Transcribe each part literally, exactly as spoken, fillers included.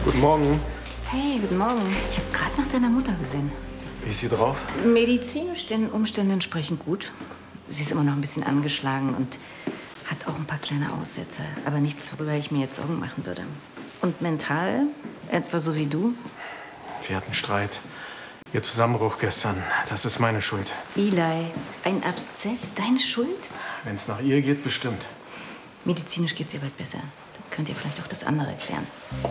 Guten Morgen. Hey, guten Morgen. Ich habe gerade nach deiner Mutter gesehen. Wie ist sie drauf? Medizinisch den Umständen entsprechend gut. Sie ist immer noch ein bisschen angeschlagen und hat auch ein paar kleine Aussätze. Aber nichts, worüber ich mir jetzt Sorgen machen würde. Und mental? Etwa so wie du? Wir hatten Streit. Ihr Zusammenbruch gestern. Das ist meine Schuld. Eli, ein Abszess, deine Schuld? Wenn es nach ihr geht, bestimmt. Medizinisch geht's ihr bald besser. Dann könnt ihr vielleicht auch das andere erklären.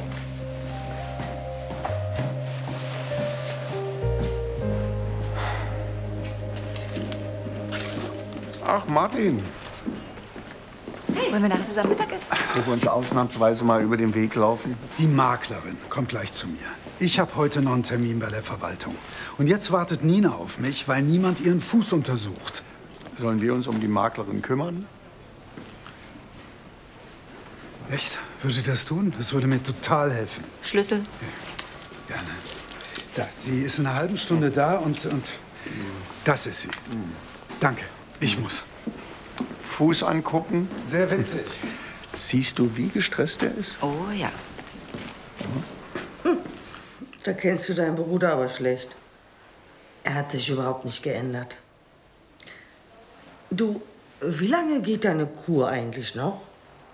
Ach, Martin. Hey, wollen wir nachher zusammen Mittag essen? Wo wir uns ausnahmsweise mal über den Weg laufen. Die Maklerin kommt gleich zu mir. Ich habe heute noch einen Termin bei der Verwaltung. Und jetzt wartet Nina auf mich, weil niemand ihren Fuß untersucht. Sollen wir uns um die Maklerin kümmern? Echt? Würde sie das tun? Das würde mir total helfen. Schlüssel? Ja, gerne. Da, sie ist in einer halben Stunde da und, und das ist sie. Danke, ich muss. Fuß angucken. Sehr witzig. Siehst du, wie gestresst er ist? Oh ja. Hm. Da kennst du deinen Bruder aber schlecht. Er hat sich überhaupt nicht geändert. Du, wie lange geht deine Kur eigentlich noch?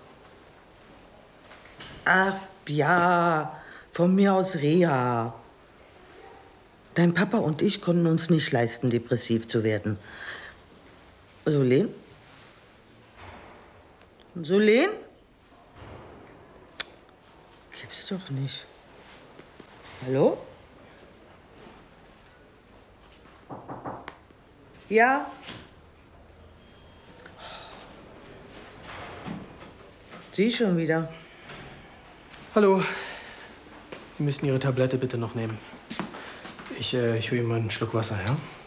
Ach ja, von mir aus Reha. Dein Papa und ich konnten uns nicht leisten, depressiv zu werden. Solen? Solen? Gibt's doch nicht. Hallo? Ja? Sie schon wieder. Hallo. Sie müssen Ihre Tablette bitte noch nehmen. Ich, äh, ich hole Ihnen mal einen Schluck Wasser, ja?